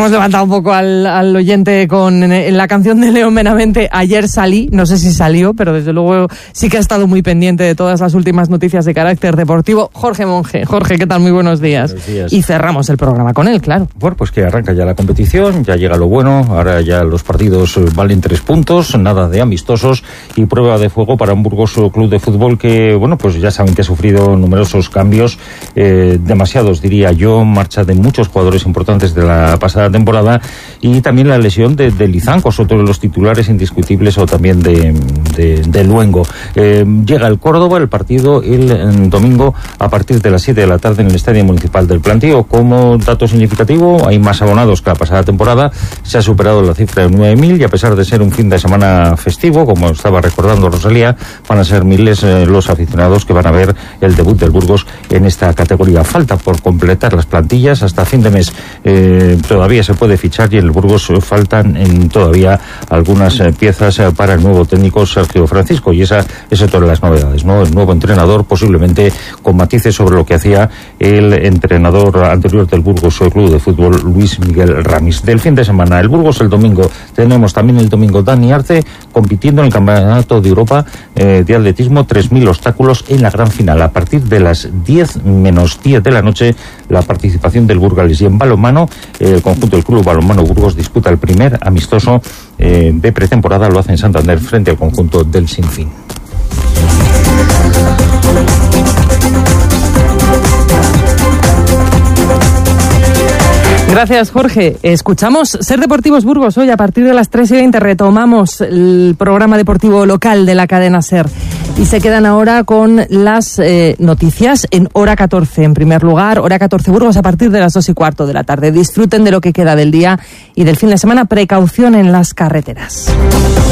hemos levantado un poco al oyente con la canción de León Benavente. Ayer salí, no sé si salió, pero desde luego sí que ha estado muy pendiente de todas las últimas noticias de carácter deportivo. Jorge Monge. Jorge, ¿qué tal? Muy buenos días. Buenos días. Y cerramos el programa con él, claro. Bueno, pues que arranca ya la competición, ya llega lo bueno, ahora ya los partidos valen 3 puntos, nada de amistosos y prueba de fuego para un Burgos Club de Fútbol que, bueno, pues ya saben que ha sufrido numerosos cambios, demasiados diría yo, marcha de muchos jugadores importantes de la pasada temporada y también la lesión de Lizancos, otro de los titulares indiscutibles, o también de Luengo. Llega el Córdoba, el partido el domingo a partir de las 7 de la tarde en el Estadio Municipal del Plantío. Como dato significativo, hay más abonados que la pasada temporada, se ha superado la cifra de 9.000 y a pesar de ser un fin de semana festivo, como estaba recordando Rosalía, van a ser miles los aficionados que van a ver el debut del Burgos en esta categoría. Falta por completar las plantillas, hasta fin de mes todavía se puede fichar y en el Burgos faltan todavía algunas piezas para el nuevo técnico Sergio Francisco, y esa es otra de las novedades, ¿no? El nuevo entrenador, posiblemente con matices sobre lo que hacía el entrenador anterior del Burgos Club de Fútbol, Luis Miguel Ramis. Del fin de semana, el Burgos el domingo, tenemos también el domingo Dani Arce compitiendo en el Campeonato de Europa de Atletismo, 3.000 obstáculos en la gran final. A partir de las 10 menos 10 de la noche, la participación del Burgales. Y en balonmano, el conjunto del Club Balonmano Burgos disputa el primer amistoso de pretemporada, lo hace en Santander frente al conjunto del Sinfín. Gracias, Jorge. Escuchamos Ser Deportivos Burgos. Hoy a partir de las 3:20 retomamos el programa deportivo local de la cadena Ser. Y se quedan ahora con las noticias en Hora 14. En primer lugar, Hora 14 Burgos a partir de las 2:15 de la tarde. Disfruten de lo que queda del día y del fin de semana. Precaución en las carreteras.